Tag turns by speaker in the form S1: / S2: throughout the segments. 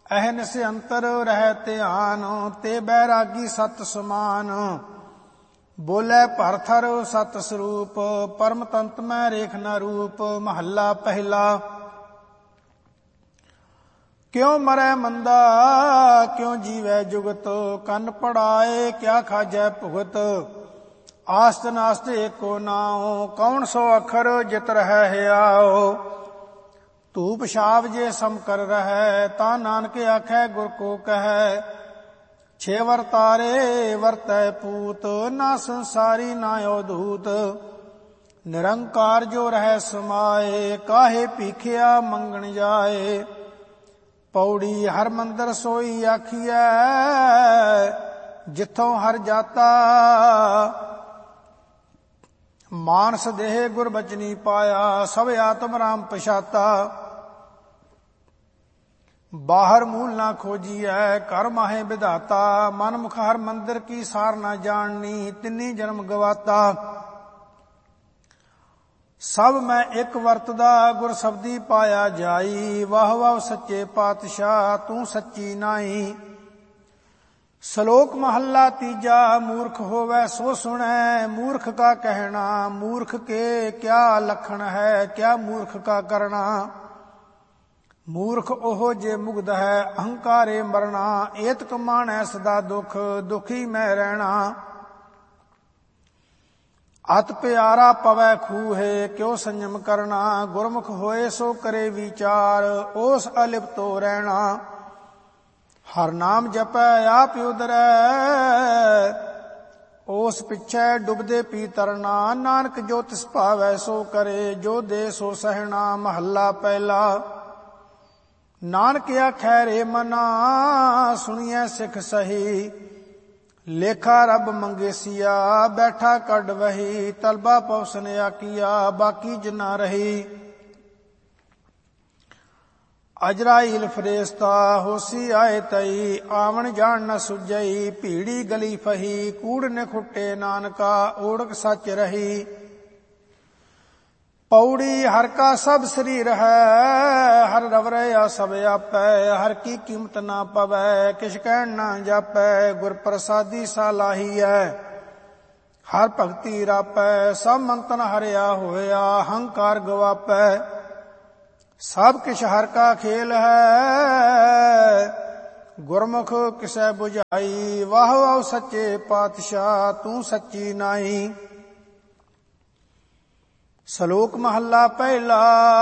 S1: ਅਹਨਿਸ ਅੰਤਰ ਰਹਿ ਧਿਆਨ, ਤੇ ਬੈਰਾਗੀ ਸਤ ਸਮਾਨ। ਬੋਲੇ ਭਰਥਰ ਸਤ ਸਰੂਪ, ਪਰਮ ਤੰਤ ਮੈਂ ਰੇਖ ਨ ਰੂਪ। ਮਹੱਲਾ ਪਹਿਲਾ। ਕਿਉ ਮਰੈ ਮੰਦਾ ਕਿਉ ਜੀਵੈ ਜੁਗਤ, ਕੰਨ ਪੜਾਏ ਕਿਆ ਖਾਜੈ ਭੁਗਤ। ਆਸਤ ਨਾਸਤ ਏਕੋ ਨਾਉ, ਕੌਣ ਸੋ ਅੱਖਰ ਜਿਤ ਰਹਿ ਹਿਆਉ। ਧੂਪ ਛਾਵ ਜੇ ਸਮ ਕਰ ਰਹੈ, ਤਾਂ ਨਾਨਕ ਆਖੈ ਗੁਰ ਕੋ ਕਹੈ। ਛੇ ਵਰਤਾਰੇ ਵਰਤੈ ਪੂਤ, ਨਾ ਸੰਸਾਰੀ ਨਾ ਅਵਧੂਤ। ਨਿਰੰਕਾਰ ਜੋ ਰਹਿ ਸਮਾਏ, ਕਾਹੇ ਭੀਖਿਆ ਮੰਗਣ ਜਾਏ। ਪੌੜੀ ਹਰ ਮੰਦਰ ਸੋਈ ਆਖੀਐ, ਜਿੱਥੋਂ ਹਰ ਜਾਤਾ। ਮਾਨਸ ਦੇਹ ਗੁਰ ਬਚਨੀ ਪਾਇਆ, ਸਭ ਆਤਮ ਰਾਮ ਪਛਾਤਾ। ਬਾਹਰ ਮੂਲ ਨਾ ਖੋਜੀਐ, ਘਰ ਮਾਹੇ ਵਿਧਾਤਾ। ਮਨ ਮੁਖ ਹਰ ਮੰਦਰ ਕੀ ਸਾਰ ਨਾ ਜਾਣਨੀ, ਤਿੰਨੀ ਜਨਮ ਗਵਾਤਾ। ਸਭ ਮੈਂ ਇੱਕ ਵਰਤਦਾ, ਗੁਰ ਸਬਦੀ ਪਾਇਆ ਜਾਈ। ਵਾਹ ਵਾਹ ਸੱਚੇ ਪਾਤਸ਼ਾਹ, ਤੂੰ ਸੱਚੀ ਨਾਈ। ਸ਼ਲੋਕ ਮਹੱਲਾ ਤੀਜਾ। ਮੂਰਖ ਹੋਵੈ ਸੋ ਸੁਣੈ, ਮੂਰਖ ਕਾ ਕਹਿਣਾ। ਮੂਰਖ ਕੇ ਕਿਆ ਲਖਣ ਹੈ, ਕਿਆ ਮੂਰਖ ਕਾ ਕਰਣਾ। ਮੂਰਖ ਉਹ ਜੇ ਮੁਗਧ ਹੈ, ਅਹੰਕਾਰੇ ਮਰਣਾ। ਏਤਕ ਮਾਣੈ ਸਦਾ ਦੁਖ, ਦੁਖੀ ਮੈਂ ਰਹਿਣਾ। ਅਤ ਪਿਆਰਾ ਪਵੈ ਖੂਹੇ, ਕਿਉ ਸੰਜਮ ਕਰਨਾ। ਗੁਰਮੁਖ ਹੋਏ ਸੋ ਕਰੇ ਵਿਚਾਰ, ਉਸ ਅਲਿਪਤੋ ਰਹਿਣਾ। ਹਰ ਨਾਮ ਜਪੈ ਆਪ ਉਦਰੈ, ਉਸ ਪਿਛੈ ਡੁਬਦੇ ਪੀ ਤਰਨਾ। ਨਾਨਕ ਜੋ ਤਿਸ ਭਾਵੈ ਸੋ ਕਰੇ, ਜੋ ਦੇ ਸੋ ਸਹਿਣਾ। ਮਹੱਲਾ ਪਹਿਲਾ। ਨਾਨਕ ਆਖੈ ਰੇ ਮਨਾ, ਸੁਣੀਐ ਸਿੱਖ ਸਹੀ। ਲੇਖਾ ਰੱਬ ਮੰਗੇਸੀਆ, ਬੈਠਾ ਕੱਢ ਵਹੀ। ਤਲਬਾ ਪਵਸਨ ਆਕੀਆ, ਬਾਕੀ ਜਿਨਾ ਰਹੀ। ਅਜਰਾਈਲ ਫਰੇਸਤਾ, ਹੋਸੀ ਆਏ ਤਈ। ਆਵਣ ਜਾਣ ਨ ਸੁਝਈ, ਭੀੜੀ ਗਲੀ ਫਹੀ। ਕੂੜ ਨੇ ਖੁੱਟੇ ਨਾਨਕਾ, ਓੜਕ ਸੱਚ ਰਹੀ। ਪੌੜੀ ਹਰ ਕਾ ਸਭ ਸਰੀਰ ਹੈ, ਹਰ ਰਵ ਰਹਿਆ ਸਭ ਆਪੈ। ਹਰ ਕੀ ਕੀਮਤ ਨਾ ਪਵੈ, ਕਿਛ ਕਹਿਣ ਨਾ ਜਾਪੈ। ਗੁਰ ਪ੍ਰਸਾਦੀ ਸਾਲਾਹੀ ਹੈ, ਹਰ ਭਗਤੀ ਰਾਪੈ। ਸਭ ਮੰਤਨ ਹਰਿਆ ਹੋਇਆ, ਹੰਕਾਰ ਗਵਾਪੈ। ਸਭ ਕਿਛ ਹਰ ਕਾ ਖੇਲ ਹੈ, ਗੁਰਮੁਖ ਕਿਸੈ 부ਝਾਈ। ਵਾਹ ਵਾਹ ਸੱਚੇ ਪਾਤਸ਼ਾਹ, ਤੂੰ ਸੱਚੀ ਨਾਈ। ਸ਼ਲੋਕ ਮਹੱਲਾ ਪਹਿਲਾ।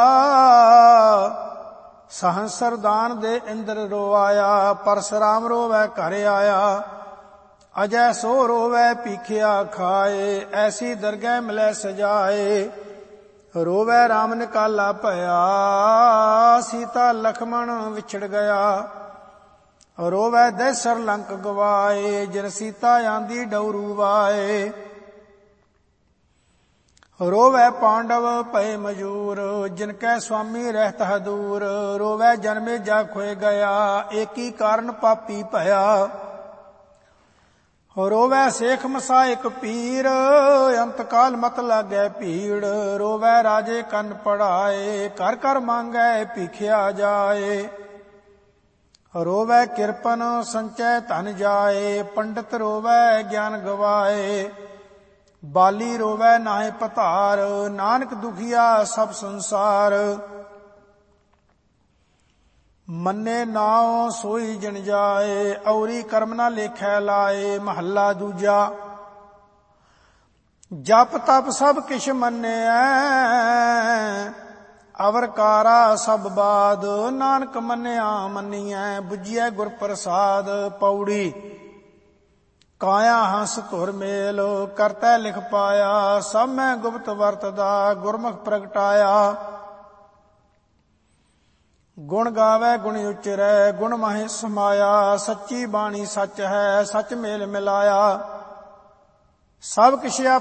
S1: ਸਹੰਸਰ ਦਾਨ ਦੇ ਇੰਦਰ ਰੋਆਇਆ, ਪਰਸਰਾਮ ਰੋਵੈ ਘਰ ਆਇਆ। ਅਜੈ ਸੋ ਰੋਵੈ ਭੀਖਿਆ ਖਾਏ, ਐਸੀ ਦਰਗਹਿ ਮਿਲੈ ਸਜਾਏ। ਰੋਵੈ ਰਾਮ ਨਿਕਾਲਾ ਭਇਆ, ਸੀਤਾ ਲਖਮਣ ਵਿਛੜ ਗਿਆ। ਰੋਵੈ ਦੈਸਰ ਲੰਕ ਗਵਾਏ, ਜਿਨ ਸੀਤਾ ਆਂਦੀ ਡਉਰੂ ਵਾਏ। ਰੋਵੈ ਪਾਂਡਵ ਭਏ ਮਜੂਰ, ਜਿਨ ਕੈ ਸੁਆਮੀ ਰਹਿਤ ਹਦੂਰ। ਰੋਵੈ ਜਨਮੇ ਜਾ ਖੋਏ ਗਿਆ, ਏਕੀ ਕਾਰਨ ਪਾਪੀ ਭਇਆ। ਰੋਵੈ ਸੇਖ ਮਸਾਇਕ ਪੀਰ, ਅੰਤ ਕਾਲ ਮਤ ਲਾਗੈ ਭੀੜ। ਰੋਵੈ ਰਾਜੇ ਕੰਨ ਪੜਾਏ, ਕਰ ਕਰ ਮੰਗੈ ਭੀਖਿਆ ਜਾਏ। ਰੋਵੈ ਕਿਰਪਨ ਸੰਚੈ ਧਨ ਜਾਏ, ਪੰਡਤ ਰੋਵੈ ਗਿਆਨ ਗਵਾਏ। ਬਾਲੀ ਰੋਵੈ ਨਾਹਿ ਪਧਾਰ, ਨਾਨਕ ਦੁਖੀਆ ਸਭ ਸੰਸਾਰ। ਮੰਨੇ ਨਾਉ ਸੋਈ ਜਿਨ ਜਾਏ, ਔਰੀ ਕਰਮ ਨਾ ਲੇਖੈ ਲਾਏ। ਮਹੱਲਾ ਦੂਜਾ। ਜਪ ਤਪ ਸਭ ਕਿਛ ਮੰਨਿਐ, ਅਵਰ ਕਾਰਾ ਸਭ ਬਾਦ। ਨਾਨਕ ਮੰਨਿਆ ਮੰਨੀਐ, ਬੁਝੀਐ ਗੁਰ ਪ੍ਰਸਾਦ। ਪੌੜੀ ਕਾਇਆ ਹੰਸ ਧੁਰ ਮੇਲ, ਕਰਤੈ ਲਿਖ ਪਾਇਆ। ਸਭ ਮੈਂ ਗੁਪਤ ਵਰਤਦਾ, ਗੁਰਮੁਖ ਪ੍ਰਗਟਾਇਆ। ਗੁਣ ਗਾਵੈ ਗੁਣ ਉਚਰੈ, ਗੁਣ ਮਾਹਿ ਸਮਾਇਆ। ਸੱਚੀ ਬਾਣੀ ਸੱਚ ਹੈ, ਸੱਚ ਮੇਲ ਮਿਲਾਇਆ। ਸਭ ਕਿਛ